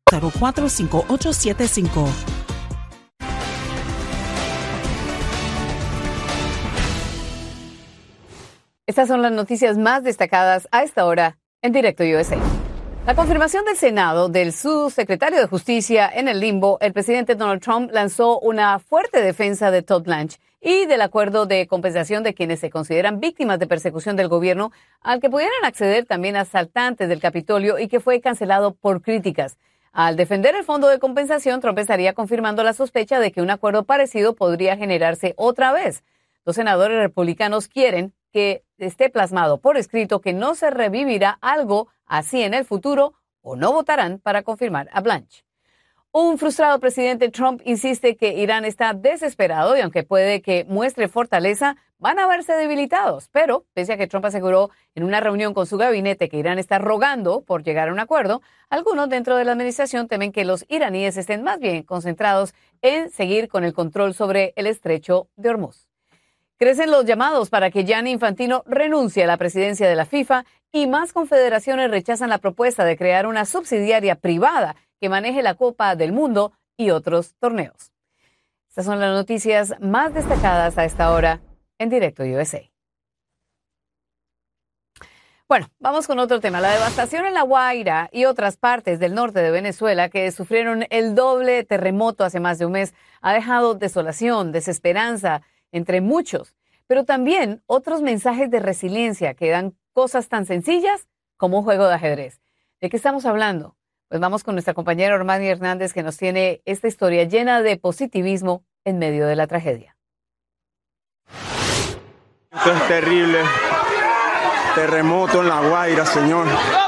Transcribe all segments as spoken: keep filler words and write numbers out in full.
cero cuatro cinco ocho siete cinco. Estas son las noticias más destacadas a esta hora en Directo U S A. La confirmación del Senado del subsecretario de Justicia en el limbo, el presidente Donald Trump lanzó una fuerte defensa de Todd Blanche y del acuerdo de compensación de quienes se consideran víctimas de persecución del gobierno, al que pudieran acceder también asaltantes del Capitolio y que fue cancelado por críticas. Al defender el fondo de compensación, Trump estaría confirmando la sospecha de que un acuerdo parecido podría generarse otra vez. Los senadores republicanos quieren que esté plasmado por escrito que no se revivirá algo así en el futuro o no votarán para confirmar a Blanche. Un frustrado presidente Trump insiste que Irán está desesperado y aunque puede que muestre fortaleza, van a verse debilitados. Pero, pese a que Trump aseguró en una reunión con su gabinete que Irán está rogando por llegar a un acuerdo, algunos dentro de la administración temen que los iraníes estén más bien concentrados en seguir con el control sobre el estrecho de Hormuz. Crecen los llamados para que Gianni Infantino renuncie a la presidencia de la FIFA y más confederaciones rechazan la propuesta de crear una subsidiaria privada que maneje la Copa del Mundo y otros torneos. Estas son las noticias más destacadas a esta hora en Directo U S A. Bueno, vamos con otro tema. La devastación en La Guaira y otras partes del norte de Venezuela que sufrieron el doble terremoto hace más de un mes ha dejado desolación, desesperanza entre muchos, pero también otros mensajes de resiliencia que dan cosas tan sencillas como un juego de ajedrez. ¿De qué estamos hablando? Pues vamos con nuestra compañera Ormani Hernández, que nos tiene esta historia llena de positivismo en medio de la tragedia. Esto es terrible. Terremoto en La Guaira, señor.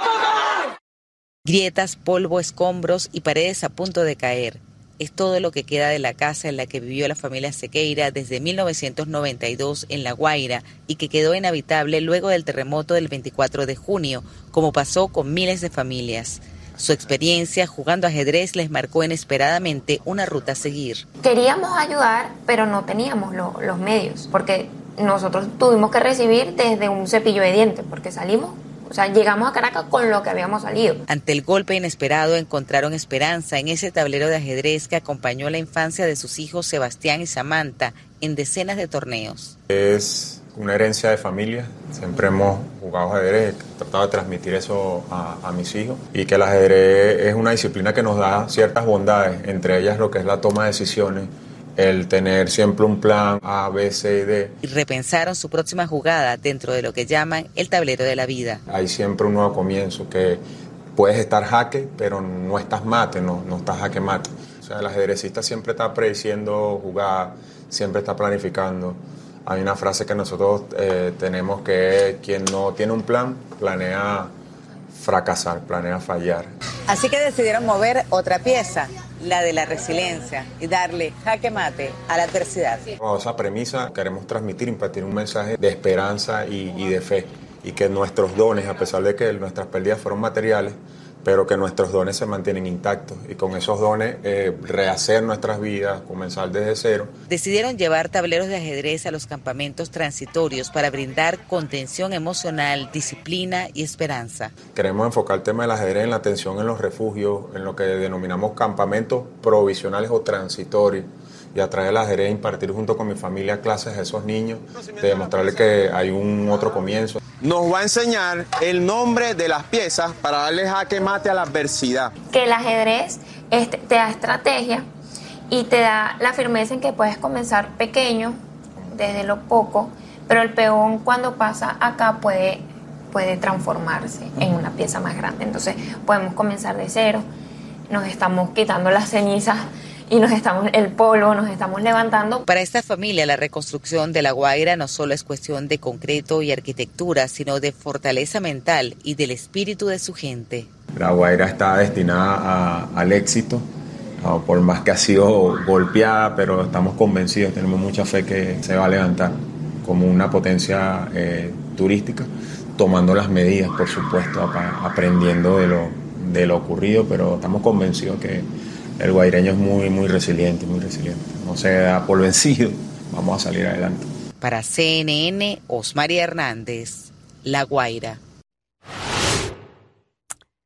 Grietas, polvo, escombros y paredes a punto de caer. Es todo lo que queda de la casa en la que vivió la familia Sequeira desde mil novecientos noventa y dos en La Guaira y que quedó inhabitable luego del terremoto del veinticuatro de junio, como pasó con miles de familias. Su experiencia jugando ajedrez les marcó inesperadamente una ruta a seguir. Queríamos ayudar, pero no teníamos lo, los medios, porque nosotros tuvimos que recibir desde un cepillo de dientes, porque salimos. O sea, llegamos a Caracas con lo que habíamos salido. Ante el golpe inesperado encontraron esperanza en ese tablero de ajedrez que acompañó la infancia de sus hijos Sebastián y Samantha en decenas de torneos. Es una herencia de familia. Siempre hemos jugado ajedrez, he tratado de transmitir eso a, a mis hijos. Y que el ajedrez es una disciplina que nos da ciertas bondades, entre ellas lo que es la toma de decisiones, el tener siempre un plan A, B, C y D. Y repensaron su próxima jugada dentro de lo que llaman el tablero de la vida. Hay siempre un nuevo comienzo, que puedes estar jaque, pero no estás mate, no, no estás jaque mate. O sea, el ajedrecista siempre está prediciendo jugar, siempre está planificando. Hay una frase que nosotros eh, tenemos que es: quien no tiene un plan, planea fracasar, planea fallar. Así que decidieron mover otra pieza, la de la resiliencia, y darle jaque mate a la adversidad. Bajo esa premisa queremos transmitir, impartir un mensaje de esperanza y, y de fe, y que nuestros dones, a pesar de que nuestras pérdidas fueron materiales, pero que nuestros dones se mantienen intactos y con esos dones eh, rehacer nuestras vidas, comenzar desde cero. Decidieron llevar tableros de ajedrez a los campamentos transitorios para brindar contención emocional, disciplina y esperanza. Queremos enfocar el tema del ajedrez en la atención en los refugios, en lo que denominamos campamentos provisionales o transitorios, y a través del ajedrez impartir junto con mi familia clases a esos niños, de demostrarles que hay un otro comienzo. Nos va a enseñar el nombre de las piezas para darle jaque mate a la adversidad. Que el ajedrez este, te da estrategia y te da la firmeza en que puedes comenzar pequeño, desde lo poco, pero el peón cuando pasa acá puede, puede transformarse en una pieza más grande. Entonces podemos comenzar de cero, nos estamos quitando las cenizas y nos estamos, el polvo, nos estamos levantando. Para esta familia, la reconstrucción de La Guaira no solo es cuestión de concreto y arquitectura, sino de fortaleza mental y del espíritu de su gente. La Guaira está destinada a, al éxito, no, por más que ha sido golpeada, pero estamos convencidos, tenemos mucha fe que se va a levantar como una potencia eh, turística, tomando las medidas, por supuesto, aprendiendo de lo, de lo ocurrido, pero estamos convencidos que el guaireño es muy, muy resiliente, muy resiliente. No se da por vencido, vamos a salir adelante. Para C N N, Osmaria Hernández, La Guaira.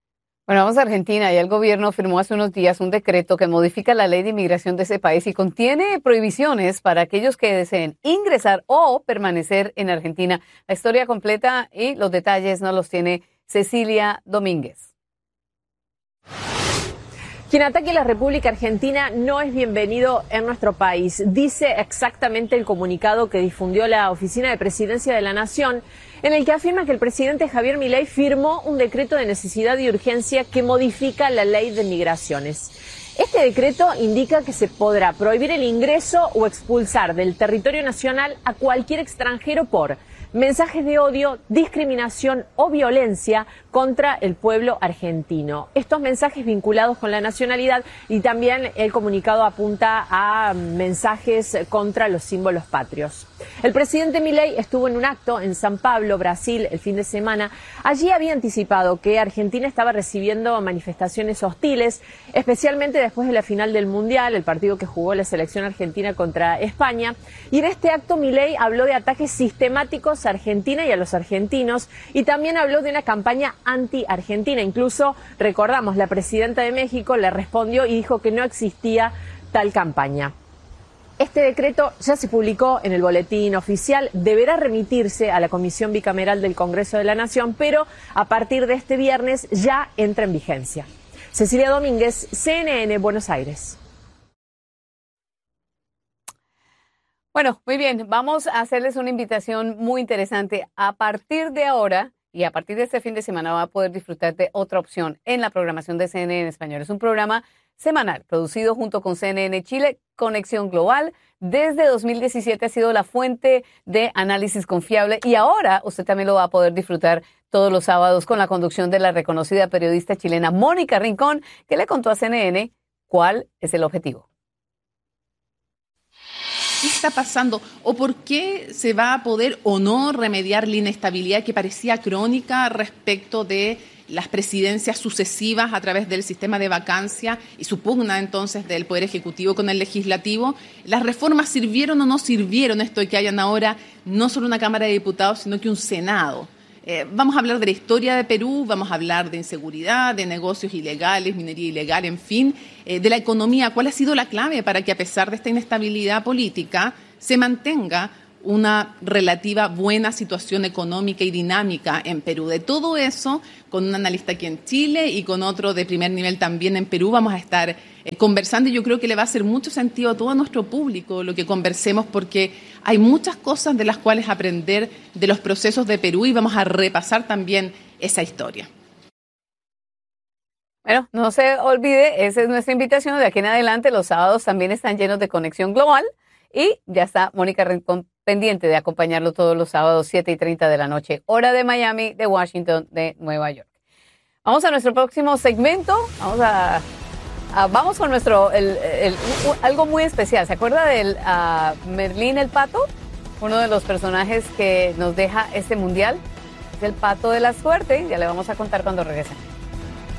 Bueno, vamos a Argentina y el gobierno firmó hace unos días un decreto que modifica la ley de inmigración de ese país y contiene prohibiciones para aquellos que deseen ingresar o permanecer en Argentina. La historia completa y los detalles nos los tiene Cecilia Domínguez. Quien ataque la República Argentina no es bienvenido en nuestro país, dice exactamente el comunicado que difundió la Oficina de Presidencia de la Nación, en el que afirma que el presidente Javier Milei firmó un decreto de necesidad y urgencia que modifica la ley de migraciones. Este decreto indica que se podrá prohibir el ingreso o expulsar del territorio nacional a cualquier extranjero por mensajes de odio, discriminación o violencia contra el pueblo argentino. Estos mensajes vinculados con la nacionalidad y también el comunicado apunta a mensajes contra los símbolos patrios. El presidente Milei estuvo en un acto en San Pablo, Brasil, el fin de semana. Allí había anticipado que Argentina estaba recibiendo manifestaciones hostiles, especialmente después de la final del Mundial, el partido que jugó la selección argentina contra España. Y en este acto Milei habló de ataques sistemáticos a Argentina y a los argentinos, y también habló de una campaña anti-argentina. Incluso, recordamos, la presidenta de México le respondió y dijo que no existía tal campaña. Este decreto ya se publicó en el boletín oficial, deberá remitirse a la Comisión Bicameral del Congreso de la Nación, pero a partir de este viernes ya entra en vigencia. Cecilia Domínguez, C N N, Buenos Aires. Bueno, muy bien, vamos a hacerles una invitación muy interesante. A partir de ahora y a partir de este fin de semana va a poder disfrutar de otra opción en la programación de C N N en español. Es un programa semanal producido junto con C N N Chile, Conexión Global. Desde dos mil diecisiete ha sido la fuente de análisis confiable y ahora usted también lo va a poder disfrutar todos los sábados con la conducción de la reconocida periodista chilena Mónica Rincón, que le contó a C N N cuál es el objetivo. ¿Qué está pasando? ¿O por qué se va a poder o no remediar la inestabilidad que parecía crónica respecto de las presidencias sucesivas a través del sistema de vacancia y su pugna entonces del Poder Ejecutivo con el Legislativo? ¿Las reformas sirvieron o no sirvieron esto de que hayan ahora no solo una Cámara de Diputados, sino que un Senado? Eh, vamos a hablar de la historia de Perú, vamos a hablar de inseguridad, de negocios ilegales, minería ilegal, en fin, eh, de la economía. ¿Cuál ha sido la clave para que a pesar de esta inestabilidad política se mantenga una relativa buena situación económica y dinámica en Perú? De todo eso, con un analista aquí en Chile y con otro de primer nivel también en Perú, vamos a estar eh, conversando y yo creo que le va a hacer mucho sentido a todo nuestro público lo que conversemos, porque hay muchas cosas de las cuales aprender de los procesos de Perú y vamos a repasar también esa historia. Bueno, no se olvide, esa es nuestra invitación. De aquí en adelante los sábados también están llenos de Conexión Global y ya está Mónica Rincón pendiente de acompañarlo todos los sábados, siete y treinta de la noche, hora de Miami, de Washington, de Nueva York. Vamos a nuestro próximo segmento. Vamos a, a vamos con nuestro el, el, el, algo muy especial. ¿Se acuerda del uh, Merlín el Pato? Uno de los personajes que nos deja este mundial es el Pato de la Suerte. Ya le vamos a contar cuando regresen.